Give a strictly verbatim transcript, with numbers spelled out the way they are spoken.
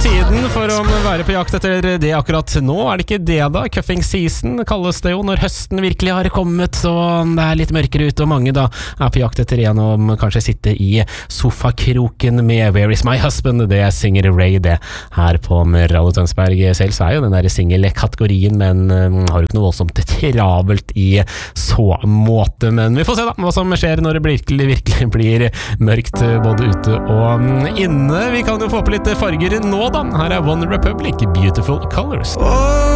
tiden for å være på jakt etter det akkurat nå. Er det ikke det da? Cuffing season kalles det jo når høsten virkelig har kommet, så det er litt mørkere ute, og mange da er på jakt etter en om kanskje sitte i sofakroken med Where is my husband? Det synger Ray det her på Radio Tønsberg. Selv så er jo den der singelkategorien, men um, har jo ikke noe voldsomt travelt i så måte. Men vi får se da hva som skjer når det virkelig, virkelig blir mørkt både ute og inne. Vi kan jo få på litt farger nå da. Her er One Republic, Beautiful Colors.